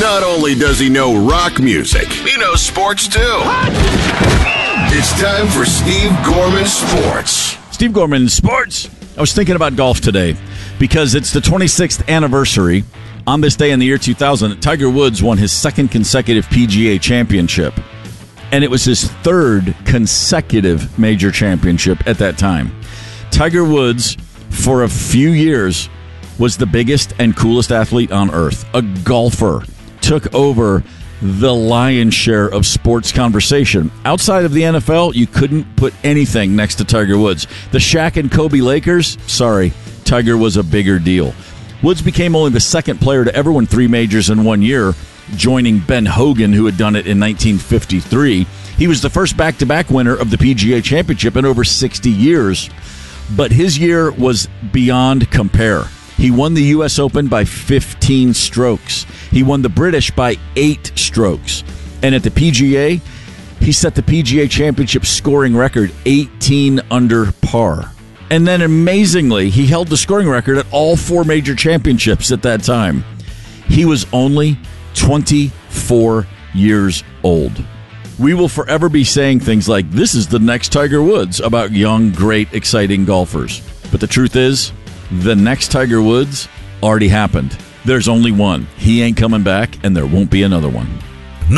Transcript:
Not only does he know rock music, he knows sports too. It's time for Steve Gorman Sports. Steve Gorman Sports. I was thinking about golf today because it's the 26th anniversary. On this day in the year 2000, Tiger Woods won his second consecutive PGA championship. And it was his third consecutive major championship at that time. Tiger Woods, for a few years, was the biggest and coolest athlete on earth. A golfer took over the lion's share of sports conversation. Outside of the NFL, you couldn't put anything next to Tiger Woods. The Shaq and Kobe Lakers, sorry, Tiger was a bigger deal. Woods became only the second player to ever win 3 majors in 1 year, joining Ben Hogan, who had done it in 1953. He was the first back-to-back winner of the PGA Championship in over 60 years. But his year was beyond compare. He won the U.S. Open by 15 strokes. He won the British by 8 strokes. And at the PGA, he set the PGA Championship scoring record 18 under par. And then amazingly, he held the scoring record at all 4 major championships at that time. He was only 24 years old. We will forever be saying things like, this is the next Tiger Woods, about young, great, exciting golfers. But the truth is, the next Tiger Woods already happened. There's only one. He ain't coming back, and there won't be another one.